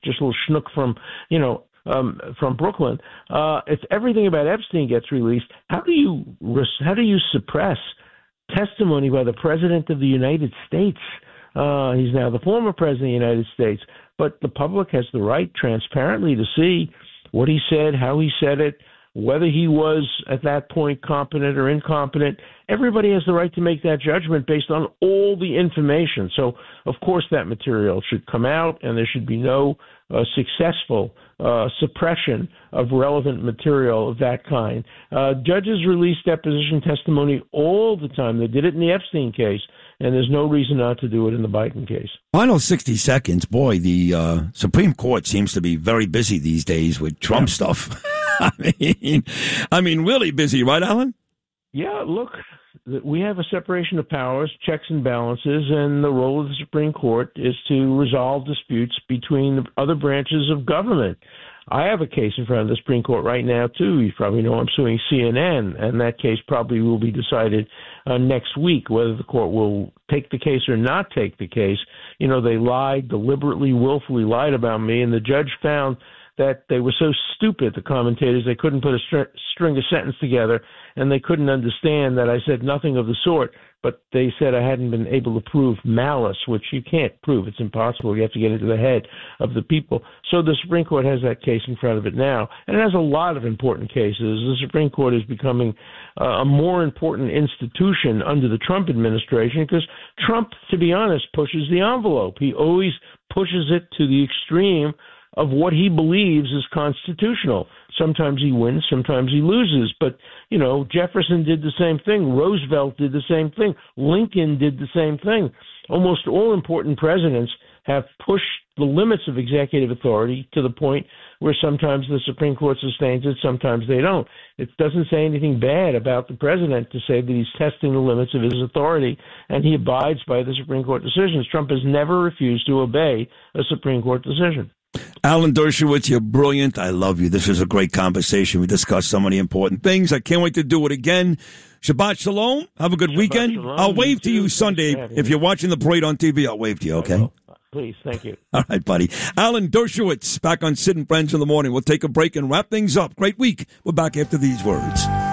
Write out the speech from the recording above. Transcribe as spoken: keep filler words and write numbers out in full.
just a little schnook from, you know, um, from Brooklyn. Uh, if everything about Epstein gets released, how do you how do you suppress testimony by the President of the United States? Uh, he's now the former President of the United States, but the public has the right transparently to see what he said, how he said it, whether he was at that point competent or incompetent. Everybody has the right to make that judgment based on all the information. So, of course, that material should come out, and there should be no uh, successful uh, suppression of relevant material of that kind. Uh, judges release deposition testimony all the time. They did it in the Epstein case, and there's no reason not to do it in the Biden case. Final sixty seconds. Boy, the uh, Supreme Court seems to be very busy these days with Trump yeah. stuff. I mean, I mean, really busy, right, Alan? Yeah, look, we have a separation of powers, checks and balances, and the role of the Supreme Court is to resolve disputes between the other branches of government. I have a case in front of the Supreme Court right now, too. You probably know I'm suing C N N, and that case probably will be decided uh, next week, whether the court will take the case or not take the case. You know, they lied, deliberately, willfully lied about me, and the judge found that they were so stupid, the commentators, they couldn't put a str- string of sentence together, and they couldn't understand that I said nothing of the sort, but they said I hadn't been able to prove malice, which you can't prove. It's impossible. You have to get into the head of the people. So the Supreme Court has that case in front of it now, and it has a lot of important cases. The Supreme Court is becoming uh, a more important institution under the Trump administration because Trump, to be honest, pushes the envelope. He always pushes it to the extreme of what he believes is constitutional. Sometimes he wins, sometimes he loses. But, you know, Jefferson did the same thing. Roosevelt did the same thing. Lincoln did the same thing. Almost all important presidents have pushed the limits of executive authority to the point where sometimes the Supreme Court sustains it, sometimes they don't. It doesn't say anything bad about the president to say that he's testing the limits of his authority, and he abides by the Supreme Court decisions. Trump has never refused to obey a Supreme Court decision. Alan Dershowitz, you're brilliant. I love you. This was a great conversation. We discussed so many important things. I can't wait to do it again. Shabbat shalom. Have a good Shabbat weekend. Shalom. I'll wave You to you too. Sunday. If you're watching the parade on T V, I'll wave to you, okay? Please, thank you. All right, buddy. Alan Dershowitz, back on Sid and Friends in the Morning. We'll take a break and wrap things up. Great week. We're back after these words.